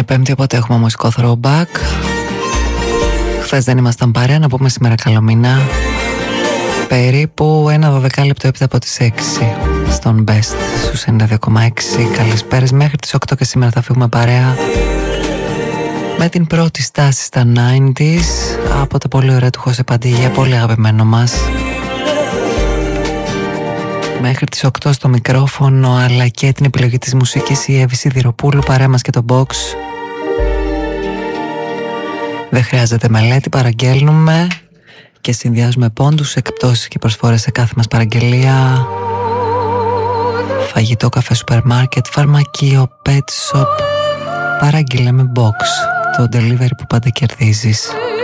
Είναι Πέμπτη, οπότε έχουμε μουσικό throwback. Χθες δεν ήμασταν παρέα, να πούμε σήμερα καλό μήνα. Περίπου ένα 12 λεπτό έπειτα από τις 6 στον Best στους 92,6. Καλησπέρες μέχρι τις 8 και σήμερα θα φύγουμε παρέα με την πρώτη στάση στα 90s από τα πολύ ωραία του Χωσέ Παντίγια, πολύ αγαπημένο μας. Μέχρι τις 8 στο μικρόφωνο αλλά και την επιλογή της μουσικής η Εύη Σιδηροπούλου, παρέα μας και το box. Δεν χρειάζεται μελέτη, παραγγέλνουμε και συνδυάζουμε πόντους, εκπτώσεις και προσφορές σε κάθε μας παραγγελία. Φαγητό, καφέ, σούπερ μάρκετ, φαρμακείο, pet shop. Παραγγείλε με box, το delivery που πάντα κερδίζεις.